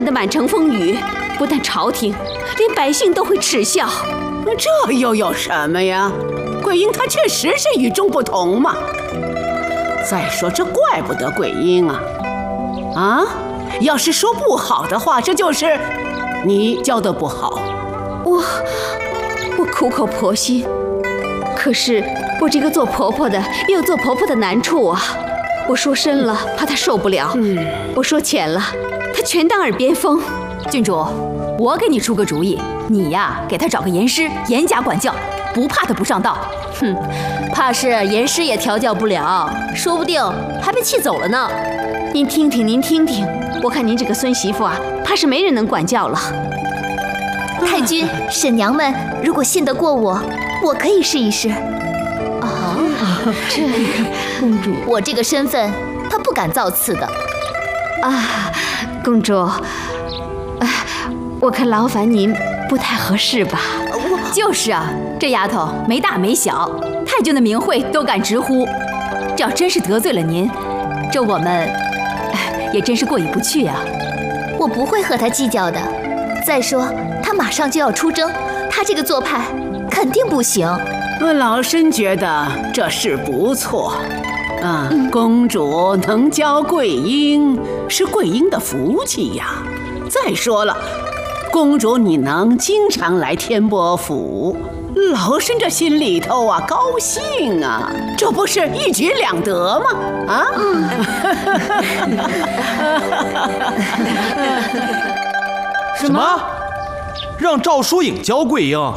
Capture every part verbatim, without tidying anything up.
的满城风雨，不但朝廷，连百姓都会耻笑。 这又有什么呀？桂英她确实是与众不同嘛。再说这怪不得桂英啊，啊，要是说不好的话，这就是你教的不好。 我我苦口婆心，可是我这个做婆婆的也有做婆婆的难处啊。我说深了，怕她受不了；嗯，我说浅了，她全当耳边风。 郡主，我给你出个主意，你呀，给她找个严师，严加管教，不怕她不上道。 哼，怕是严师也调教不了，说不定还被气走了呢。 您听听，您听听，我看您这个孙媳妇啊，怕是没人能管教了。 太君、婶娘们，如果信得过我，我可以试一试。 啊，这公主， 我这个身份，她不敢造次的。 啊，公主，啊，我看劳烦您不太合适吧？ 就是啊，这丫头没大没小，太君的名讳都敢直呼。这要真是得罪了您，这我们也真是过意不去啊。 我不会和她计较的。再说，她马上就要出征，她这个做派肯定不行。 老身觉得这事不错。啊，嗯、公主能教桂英是桂英的福气呀。再说了，公主你能经常来天波府，老身这心里头啊高兴啊，这不是一举两得吗？啊！嗯、 什么？让赵疏影教桂英？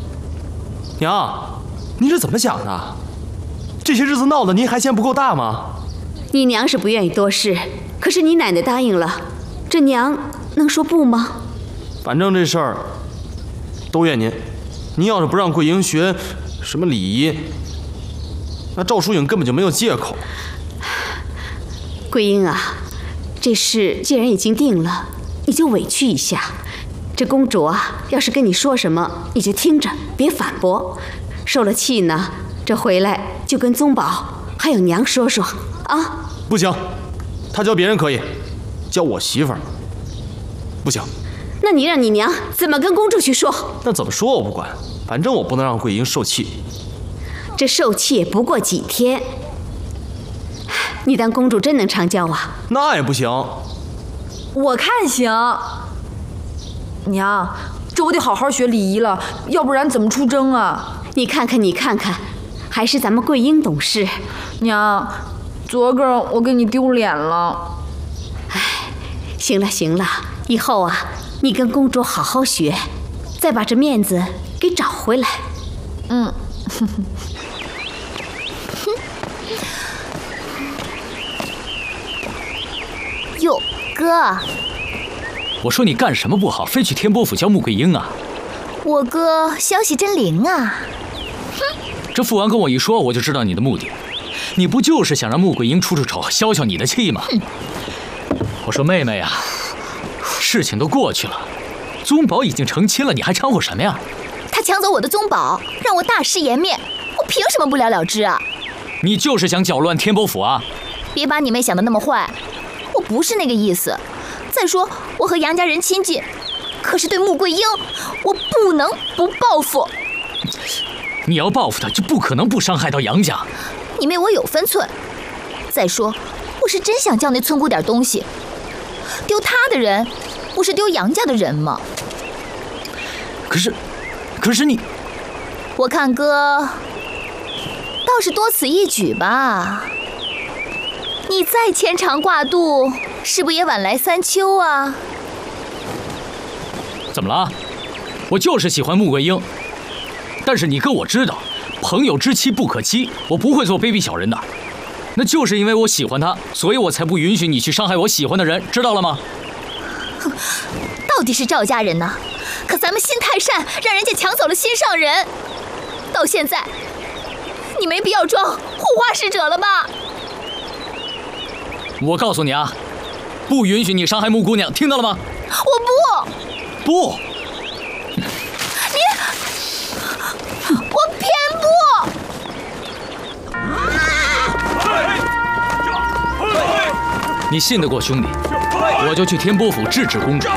娘，您是怎么想的？这些日子闹得您还嫌不够大吗？ 你娘是不愿意多事，可是你奶奶答应了，这娘能说不吗？ 反正这事儿都怨您。您要是不让桂英学什么礼仪，那赵疏影根本就没有借口。 桂英啊，这事既然已经定了，你就委屈一下。这公主啊，要是跟你说什么，你就听着，别反驳。受了气呢，这回来就跟宗保还有娘说说啊。 不行，他教别人可以，教我媳妇儿不行。 那你让你娘怎么跟公主去说？ 那怎么说我不管，反正我不能让桂英受气。 这受气也不过几天，你当公主真能常教啊？ 那也不行。 我看行。娘，这我得好好学礼仪了，要不然怎么出征啊？ 你看看，你看看，还是咱们桂英懂事。 娘，昨个我给你丢脸了。 哎，行了行了，以后啊，你跟公主好好学，再把这面子给找回来。 嗯。 哟，哥。 我说你干什么不好，非去天波府教穆桂英啊？ 我哥消息真灵啊！ 哼，这父王跟我一说，我就知道你的目的。你不就是想让穆桂英出出丑，消消你的气吗？我说妹妹啊，事情都过去了，宗保已经成亲了，你还掺和什么呀？ 他抢走我的宗保，让我大失颜面，我凭什么不了了之啊？ 你就是想搅乱天波府啊？ 别把你妹想得那么坏，我不是那个意思。再说，我和杨家人亲近，可是对穆桂英，我不能不报复。 你要报复她，就不可能不伤害到杨家。 你妹我有分寸。再说，我是真想教那村姑点东西。丢她的人，不是丢杨家的人吗？ 可是，可是你， 我看哥倒是多此一举吧。你再牵肠挂肚，是不也晚来三秋啊？ 怎么了？我就是喜欢穆桂英，但是你跟我知道，朋友之妻不可欺，我不会做卑鄙小人的。那就是因为我喜欢她，所以我才不允许你去伤害我喜欢的人，知道了吗？ 哼，到底是赵家人呢，可咱们心太善，让人家抢走了心上人。到现在，你没必要装护花使者了吧？ 我告诉你啊，不允许你伤害穆姑娘，听到了吗？ 我不。 不。 你，我偏不。 你信得过兄弟？ 我就去天波府制止公主。